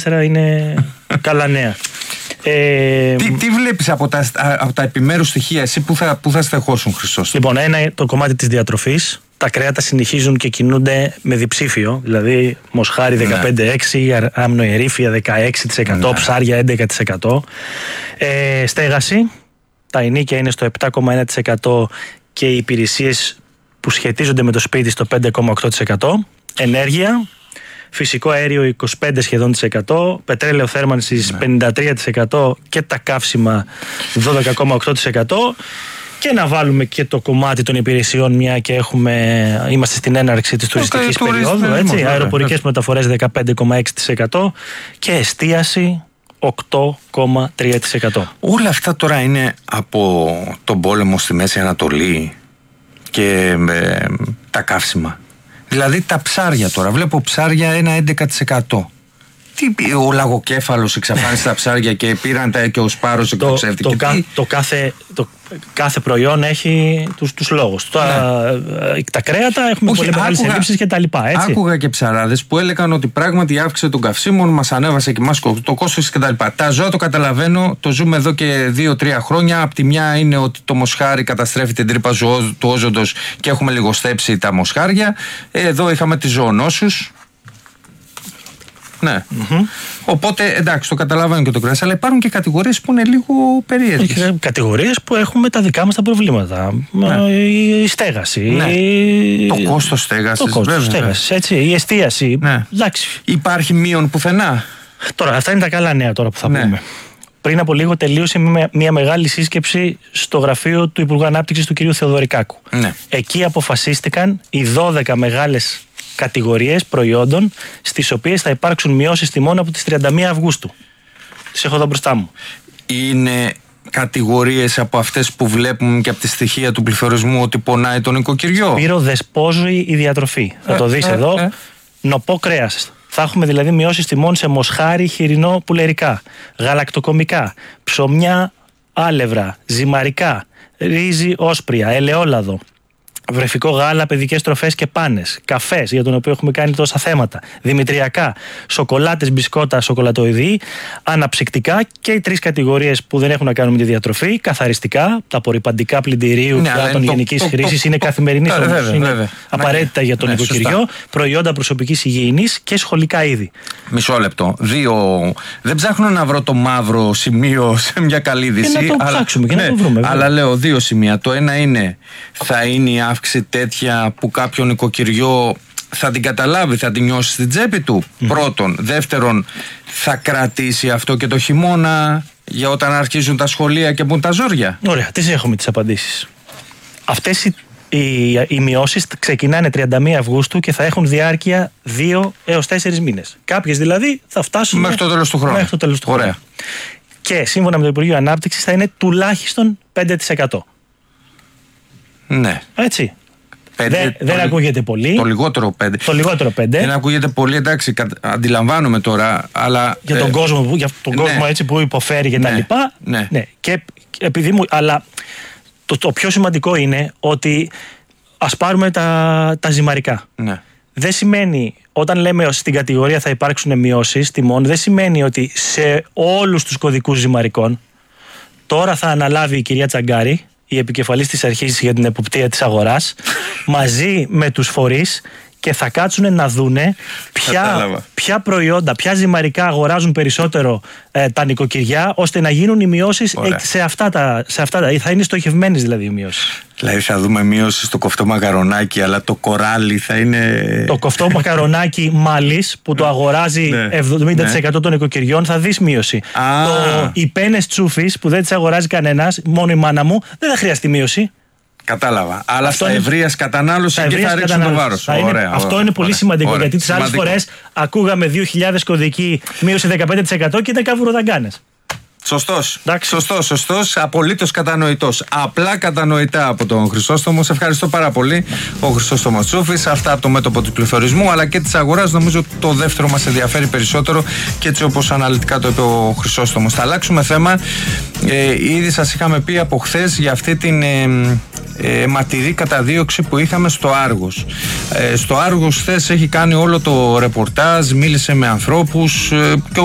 είναι καλά νέα. Τι βλέπεις από τα επιμέρους στοιχεία, εσύ που θα στεχώσουν, Χρυσός? Λοιπόν, ένα είναι το κομμάτι της διατροφής. Τα κρέατα συνεχίζουν και κινούνται με διψήφιο, δηλαδή μοσχάρι 15-6, αμνοερήφια 16%, ψάρια 11%. Στέγαση, τα ενίκια είναι στο 7,1% και οι υπηρεσίες που σχετίζονται με το σπίτι στο 5,8%. Ενέργεια, φυσικό αέριο 25 σχεδόν %, πετρέλαιο θέρμανσης 53% και τα καύσιμα 12,8%. Και να βάλουμε και το κομμάτι των υπηρεσιών, μια και είμαστε στην έναρξη της τουριστικής περίοδου. Αεροπορικές μεταφορές 15,6% και εστίαση 8,3%. Όλα αυτά τώρα είναι από τον πόλεμο στη Μέση Ανατολή και τα καύσιμα. Δηλαδή τα ψάρια τώρα. Βλέπω ψάρια ένα 11%. Ο λαγοκέφαλος εξαφάνισε τα ψάρια και πήραν και ο σπάρος εξωψεύτηκε. Το κάθε προϊόν έχει τους λόγους. Τα κρέατα έχουμε πολύ μεγάλες ελλείψεις και τα λοιπά. Έτσι. Άκουγα και ψαράδες που έλεγαν ότι πράγματι η αύξηση των καυσίμων μας ανέβασε και μας το κόστος και τα λοιπά. Τα ζώα το καταλαβαίνω, το ζούμε εδώ και 2-3 χρόνια. Απ' τη μια είναι ότι το μοσχάρι καταστρέφει την τρύπα του όζοντος και έχουμε λιγοστέψει τα μοσχάρια. Εδώ είχαμε τις ζωονόσους. Ναι. Οπότε εντάξει, το καταλαβαίνω και το κρέας, αλλά υπάρχουν και κατηγορίες που είναι λίγο περίεργες. Κατηγορίες που έχουμε τα δικά μας τα προβλήματα. Η στέγαση. Το κόστος στέγασης. Έτσι, η εστίαση. Εντάξει. Υπάρχει μείον πουθενά. Τώρα, αυτά είναι τα καλά νέα τώρα που θα πούμε. Πριν από λίγο τελείωσε μια μεγάλη σύσκεψη στο γραφείο του Υπουργού Ανάπτυξης του κ. Θεοδωρικάκου. Εκεί αποφασίστηκαν οι 12 μεγάλες κατηγορίες προϊόντων στις οποίες θα υπάρξουν μειώσεις τιμών από τις 31 Αυγούστου. Τις έχω εδώ μπροστά μου. Είναι κατηγορίες από αυτές που βλέπουμε και από τη στοιχεία του πληθωρισμού ότι πονάει το νοικοκυριό? Σπύρο, δεσπόζωη η διατροφή. Θα το δεις εδώ. Νοπό κρέας. Θα έχουμε δηλαδή μειώσεις τιμών σε μοσχάρι, χοιρινό, πουλερικά, γαλακτοκομικά, ψωμιά, άλευρα, ζυμαρικά, ρύζι, όσπρια, ελαιόλαδο, βρεφικό γάλα, παιδικές τροφές και πάνες, καφές για τον οποίο έχουμε κάνει τόσα θέματα, δημητριακά, σοκολάτες, μπισκότα, σοκολατοειδή, αναψυκτικά και οι 3 κατηγορίες που δεν έχουν να κάνουν με τη διατροφή, καθαριστικά, τα απορριπαντικά πλυντηρίου, πιάτων γενικής χρήσης, είναι καθημερινής όμως, είναι απαραίτητα για τον νοικοκυριό, προϊόντα προσωπικής υγιεινής και σχολικά είδη. Μισό λεπτό. Δεν ψάχνω να βρω το μαύρο σημείο σε μια καλή είδηση. Να το ψάξουμε και να το βρούμε. Αλλά λέω 2 σημεία. Το ένα είναι, θα είναι η αύξηση τέτοια που κάποιο νοικοκυριό θα την καταλάβει, θα την νιώσει στην τσέπη του. Πρώτον. Δεύτερον, θα κρατήσει αυτό και το χειμώνα για όταν αρχίζουν τα σχολεία και μπουν τα ζόρια? Ωραία, τις έχουμε τις απαντήσεις. Αυτές οι μειώσεις ξεκινάνε 31 Αυγούστου και θα έχουν διάρκεια 2 έως 4 μήνες. Κάποιες δηλαδή θα φτάσουν μέχρι το τέλος του χρόνου. Ωραία. Και σύμφωνα με το Υπουργείο Ανάπτυξης θα είναι τουλάχιστον 5%. Ναι. Έτσι. Δεν ακούγεται πολύ. Το λιγότερο 5. Δεν ακούγεται πολύ, εντάξει, αντιλαμβάνομαι τώρα, αλλά. Για τον κόσμο, έτσι, που υποφέρει και τα λοιπά. Ναι. Και επειδή αλλά το πιο σημαντικό είναι ότι ας πάρουμε τα ζυμαρικά. Ναι. Δεν σημαίνει, όταν λέμε στην κατηγορία θα υπάρξουν μειώσεις τιμών, δεν σημαίνει ότι σε όλους τους κωδικούς ζυμαρικών τώρα θα αναλάβει η κυρία Τσαγκάρη, η επικεφαλής της αρχής για την εποπτεία της αγοράς, μαζί με τους φορείς και θα κάτσουν να δούνε ποια προϊόντα, ποια ζυμαρικά αγοράζουν περισσότερο τα νοικοκυριά, ώστε να γίνουν οι μειώσεις σε αυτά. Θα είναι στοχευμένες δηλαδή οι μειώσεις. Δηλαδή θα δούμε μείωση στο κοφτό μακαρονάκι, αλλά το κοράλι θα είναι. Το κοφτό μακαρονάκι μάλις που το αγοράζει 70% των νοικοκυριών, θα δεις μείωση. Οι πένες τσούφης που δεν τις αγοράζει κανένας, μόνο η μάνα μου, δεν θα χρειαστεί μείωση. Κατάλαβα. Αλλά στα ευρείας κατανάλωση και θα ρίξουν το βάρος. Αυτό είναι πολύ σημαντικό, γιατί τις άλλες φορές ακούγαμε 2.000 κωδικοί, μείωση 15% και ήταν καβουροδαγκάνες. Σωστός, απολύτως κατανοητός. Απλά κατανοητά από τον Χρυσόστομο. Σε ευχαριστώ πάρα πολύ. Ο Χρυσόστομος Τσούφης. Αυτά από το μέτωπο του πληθωρισμού αλλά και της αγοράς. Νομίζω το δεύτερο μας ενδιαφέρει περισσότερο και έτσι όπως αναλυτικά το είπε ο Χρυσόστομος. Θα αλλάξουμε θέμα. Ήδη σας είχαμε πει από χθες για αυτή την αιματηρή καταδίωξη που είχαμε στο Άργος. Στο Άργος χθες έχει κάνει όλο το ρεπορτάζ, μίλησε με ανθρώπους.